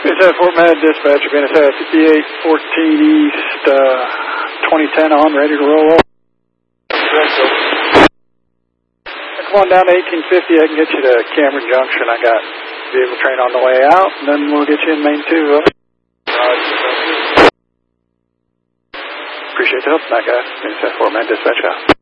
It's at Fort Mad Dispatch. You're going to have 5814 East, 2010 on, ready to roll up. Come on down to 1850. I can get you to Cameron Junction. I got vehicle train on the way out, and then we'll get you in Main 2. Appreciate the help tonight, guys. It's at Fort Mad Dispatch out.